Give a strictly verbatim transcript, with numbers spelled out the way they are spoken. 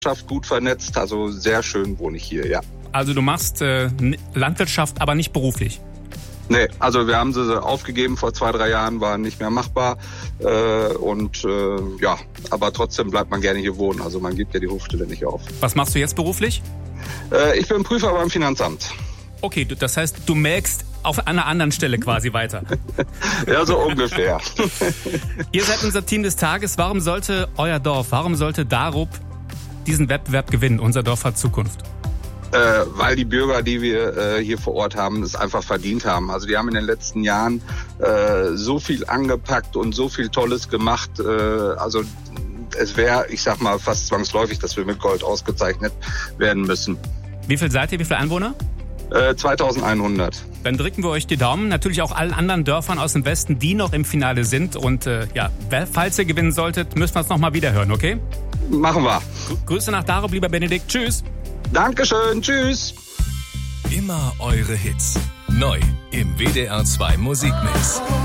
Landwirtschaft gut vernetzt, also sehr schön wohne ich hier, ja. Also du machst äh, Landwirtschaft, aber nicht beruflich? Nee, also wir haben sie aufgegeben vor zwei, drei Jahren, war nicht mehr machbar. Äh, und äh, ja, aber trotzdem bleibt man gerne hier wohnen. Also man gibt ja die Hofstelle nicht auf. Was machst du jetzt beruflich? Äh, ich bin Prüfer beim Finanzamt. Okay, du, das heißt, du melkst auf einer anderen Stelle quasi weiter. Ja, so ungefähr. Ihr seid unser Team des Tages. Warum sollte euer Dorf, warum sollte Darup diesen Wettbewerb gewinnen? Unser Dorf hat Zukunft. Äh, weil die Bürger, die wir äh, hier vor Ort haben, es einfach verdient haben. Also die haben in den letzten Jahren äh, so viel angepackt und so viel Tolles gemacht. Äh, also es wäre, ich sag mal, fast zwangsläufig, dass wir mit Gold ausgezeichnet werden müssen. Wie viel seid ihr? Wie viele Einwohner? Äh, zweitausendeinhundert. Dann drücken wir euch die Daumen. Natürlich auch allen anderen Dörfern aus dem Westen, die noch im Finale sind. Und äh, ja, falls ihr gewinnen solltet, müssen wir es nochmal wieder hören, okay? Machen wir. Grüße nach Darup, lieber Benedikt. Tschüss. Dankeschön. Tschüss. Immer eure Hits. Neu im W D R zwei Musikmix.